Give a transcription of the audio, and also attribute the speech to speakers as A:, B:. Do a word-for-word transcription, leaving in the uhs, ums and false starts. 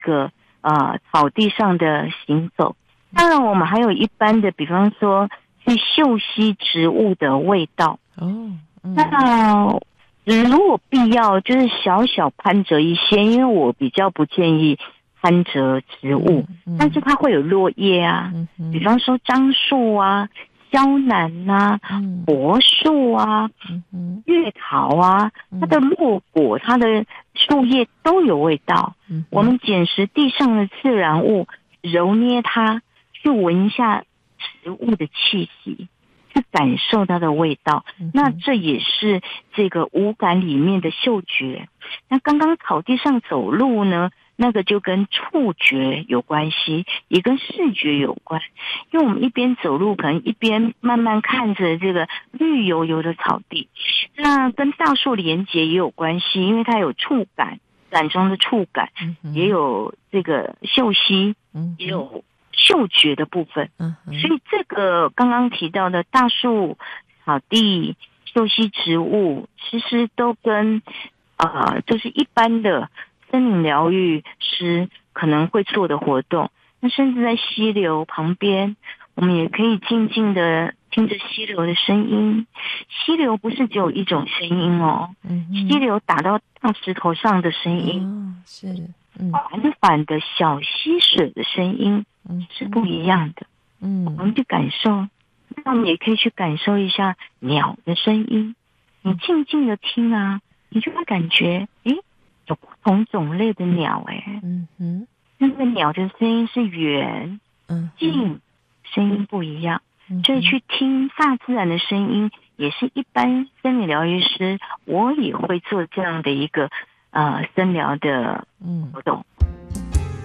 A: 个呃草地上的行走。当然我们还有一般的，比方说去嗅吸植物的味道
B: 哦，嗯、
A: 那如果必要就是小小攀折一些，因为我比较不建议攀折植物、嗯嗯、但是它会有落叶啊、嗯、比方说樟树啊、肖楠啊、嗯、柏树啊、嗯、月桃啊，它的落果它的树叶都有味道、嗯、我们捡拾地上的自然物，揉捏它，去闻一下植物的气息，去感受它的味道、嗯、那这也是这个五感里面的嗅觉。那刚刚草地上走路呢，那个就跟触觉有关系，也跟视觉有关，因为我们一边走路可能一边慢慢看着这个绿油油的草地，那跟大树连结也有关系，因为它有触感，感中的触感、嗯、也有这个嗅息、嗯、也有嗅觉的部分、嗯、所以这个刚刚提到的大树、草地、嗅吸植物其实都跟呃，就是一般的森林疗愈师可能会做的活动。那甚至在溪流旁边，我们也可以静静的听着溪流的声音。溪流不是只有一种声音哦，嗯、溪流打到大石头上的声音、哦、是嗯，缓缓的小溪水的声音、嗯、是不一样的。嗯，我们去感受，那我们也可以去感受一下鸟的声音。你静静的听啊，你就会感觉，诶，有不同种类的鸟，诶，嗯哼，那个鸟的声音是远、嗯、近，声音不一样。所以去听大自然的声音，也是一般森林疗愈师，我也会做这样的一个呃森疗的活动。嗯